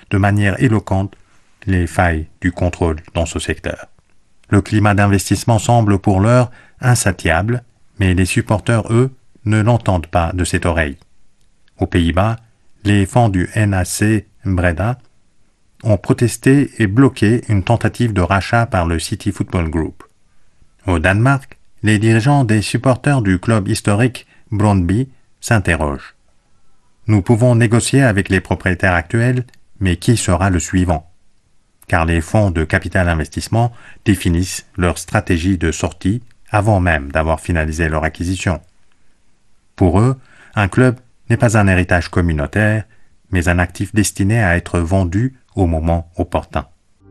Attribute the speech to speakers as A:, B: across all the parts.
A: de manière éloquente les failles du contrôle dans ce secteur. Le climat d'investissement semble pour l'heure insatiable, mais les supporters, eux, ne l'entendent pas de cette oreille. Aux Pays-Bas, les fans du NAC Breda ont protesté et bloqué une tentative de rachat par le City Football Group. Au Danemark, les dirigeants des supporters du club historique Brøndby s'interrogent. Nous pouvons négocier avec les propriétaires actuels, mais qui sera le suivant? Car les fonds de capital investissement définissent leur stratégie de sortie avant même d'avoir finalisé leur acquisition. Pour eux, un club n'est pas un héritage communautaire, mais un actif destiné à être vendu au moment opportun.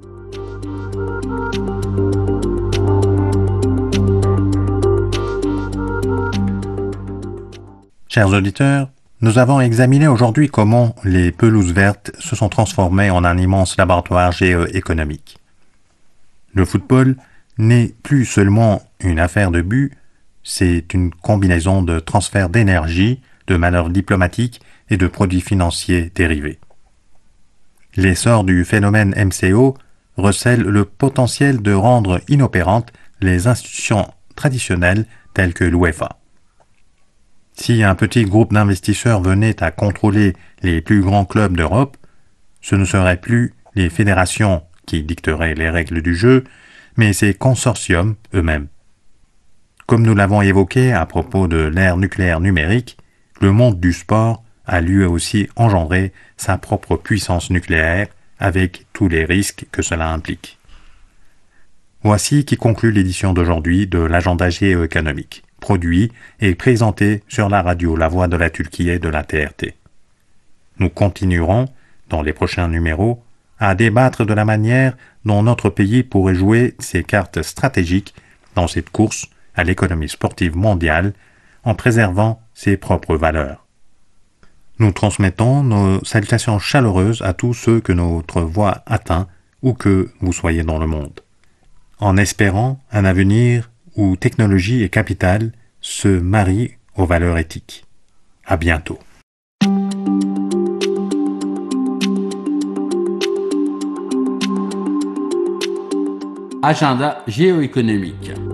A: Chers auditeurs, nous avons examiné aujourd'hui comment les pelouses vertes se sont transformées en un immense laboratoire géoéconomique. Le football n'est plus seulement une affaire de but, c'est une combinaison de transferts d'énergie, de manœuvres diplomatiques et de produits financiers dérivés. L'essor du phénomène MCO recèle le potentiel de rendre inopérantes les institutions traditionnelles telles que l'UEFA. Si un petit groupe d'investisseurs venait à contrôler les plus grands clubs d'Europe, ce ne seraient plus les fédérations qui dicteraient les règles du jeu, mais ces consortiums eux-mêmes. Comme nous l'avons évoqué à propos de l'ère nucléaire numérique, le monde du sport a lui aussi engendré sa propre puissance nucléaire avec tous les risques que cela implique. Voici qui conclut l'édition d'aujourd'hui de l'agenda géoéconomique, produit et présenté sur la radio La Voix de la Turquie et de la TRT. Nous continuerons, dans les prochains numéros, à débattre de la manière dont notre pays pourrait jouer ses cartes stratégiques dans cette course à l'économie sportive mondiale en préservant ses propres valeurs. Nous transmettons nos salutations chaleureuses à tous ceux que notre voix atteint où que vous soyez dans le monde, en espérant un avenir où technologie et capital se marient aux valeurs éthiques. À bientôt.
B: Agenda géoéconomique.